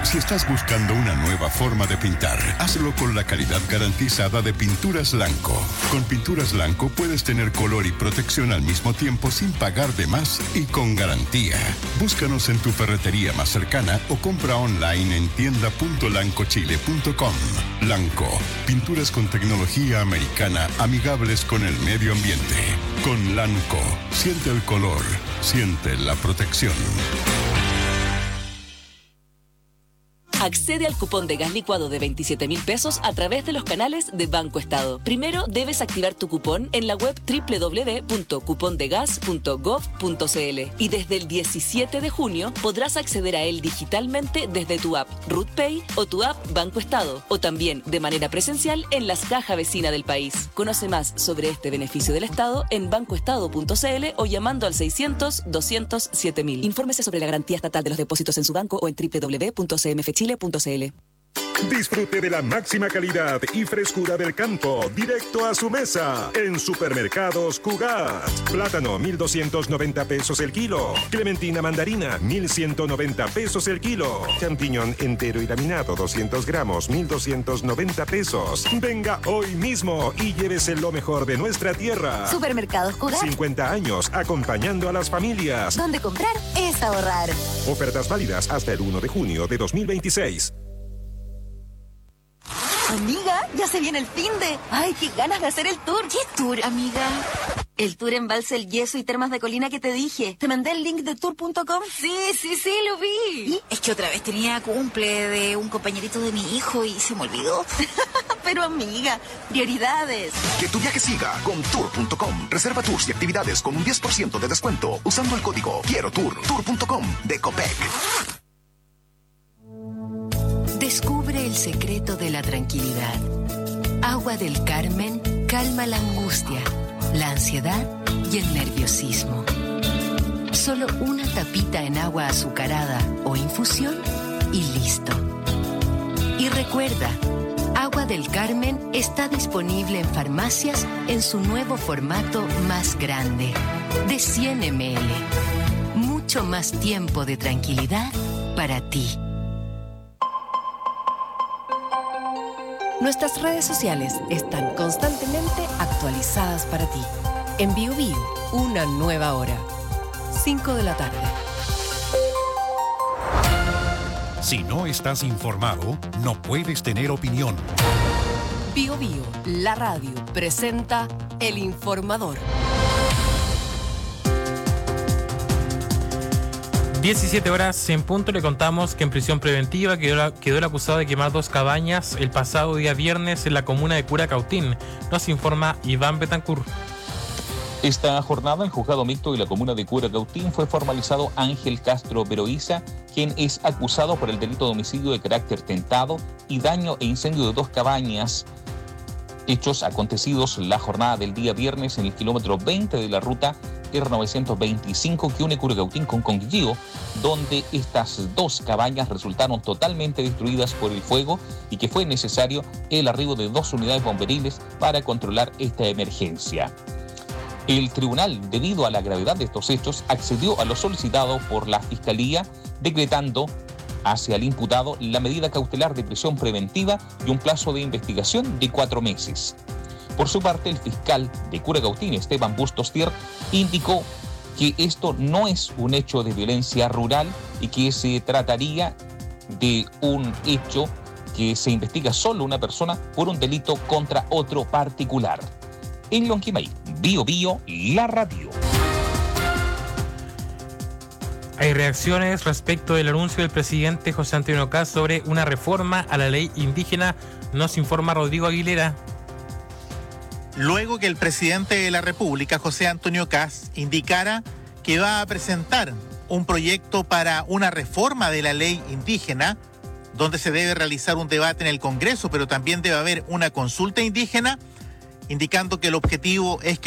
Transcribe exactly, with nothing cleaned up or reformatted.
Si estás buscando una nueva forma de pintar, hazlo con la calidad garantizada de Pinturas Lanco. Con Pinturas Lanco puedes tener color y protección al mismo tiempo sin pagar de más y con garantía. Búscanos en tu ferretería más cercana o compra online en tienda punto lanco chile punto com. Lanco, pinturas con tecnología americana amigables con el medio ambiente. Con Lanco, siente el color, siente la protección. Accede al cupón de gas licuado de veintisiete mil pesos a través de los canales de Banco Estado. Primero debes activar tu cupón en la web doble u doble u doble u punto cupondegas punto gov punto c l y desde el diecisiete de junio podrás acceder a él digitalmente desde tu app RootPay o tu app Banco Estado o también de manera presencial en las cajas vecinas del país. Conoce más sobre este beneficio del Estado en bancoestado punto c l o llamando al seiscientos, doscientos, siete mil. Infórmese sobre la garantía estatal de los depósitos en su banco o en doble u doble u doble u punto c m f chile punto c l. Disfrute de la máxima calidad y frescura del campo, directo a su mesa, en Supermercados Cugat. Plátano, mil doscientos noventa pesos el kilo. Clementina mandarina, mil ciento noventa pesos el kilo. Champiñón entero y laminado, doscientos gramos, mil doscientos noventa pesos. Venga hoy mismo y llévese lo mejor de nuestra tierra. Supermercados Cugat. cincuenta años acompañando a las familias. Donde comprar es ahorrar. Ofertas válidas hasta el primero de junio de dos mil veintiséis. Amiga, ya se viene el finde. Ay, qué ganas de hacer el tour. ¿Qué tour, amiga? El tour Embalse El Yeso y Termas de Colina que te dije. ¿Te mandé el link de tour punto com? Sí, sí, sí, lo vi. ¿Y? Es que otra vez tenía cumple de un compañerito de mi hijo y se me olvidó. Pero amiga, prioridades. Que tu viaje siga con tour punto com. Reserva tours y actividades con un diez por ciento de descuento usando el código Quiero Tour. tour punto com de Copec. Descubre el secreto de la tranquilidad. Agua del Carmen calma la angustia, la ansiedad y el nerviosismo. Solo una tapita en agua azucarada o infusión y listo. Y recuerda, Agua del Carmen está disponible en farmacias en su nuevo formato más grande, de cien mililitros. Mucho más tiempo de tranquilidad para ti. Nuestras redes sociales están constantemente actualizadas para ti. En Bio Bio, una nueva hora. cinco de la tarde. Si no estás informado, no puedes tener opinión. Bio Bio, la radio, presenta El Informador. diecisiete horas en punto, le contamos que en prisión preventiva quedó, quedó el acusado de quemar dos cabañas el pasado día viernes en la comuna de Curacautín. Nos informa Iván Betancourt. Esta jornada, el juzgado mixto de la comuna de Curacautín fue formalizado Ángel Castro Beroiza, quien es acusado por el delito de homicidio de carácter tentado y daño e incendio de dos cabañas. Hechos acontecidos la jornada del día viernes en el kilómetro veinte de la ruta R novecientos veinticinco que une Curacautín con Conquillío, donde estas dos cabañas resultaron totalmente destruidas por el fuego y que fue necesario el arribo de dos unidades bomberiles para controlar esta emergencia. El tribunal, debido a la gravedad de estos hechos, accedió a lo solicitado por la Fiscalía, decretando hacia el imputado la medida cautelar de prisión preventiva y un plazo de investigación de cuatro meses. Por su parte, el fiscal de Curacautín, Esteban Bustos Tier, indicó que esto no es un hecho de violencia rural y que se trataría de un hecho que se investiga solo una persona por un delito contra otro particular. En Lonquimay, Bio Bio, la radio. Hay reacciones respecto del anuncio del presidente José Antonio Kast sobre una reforma a la ley indígena. Nos informa Rodrigo Aguilera. Luego que el presidente de la República, José Antonio Kast, indicara que va a presentar un proyecto para una reforma de la ley indígena, donde se debe realizar un debate en el Congreso, pero también debe haber una consulta indígena, indicando que el objetivo es que